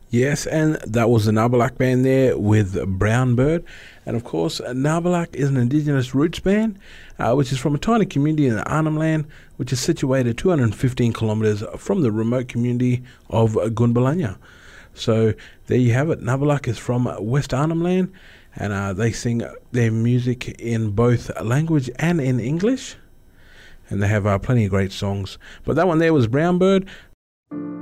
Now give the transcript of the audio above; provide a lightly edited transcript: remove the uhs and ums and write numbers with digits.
Yes, and that was the Nabalak band there with Brown Bird. And of course, Nabalak is an Indigenous roots band, which is from a tiny community in Arnhem Land, which is situated 215 kilometres from the remote community of Gunbalanya. So there you have it. Nabalak is from West Arnhem Land, and they sing their music in both language and in English. And they have plenty of great songs. But that one there was Brown Bird.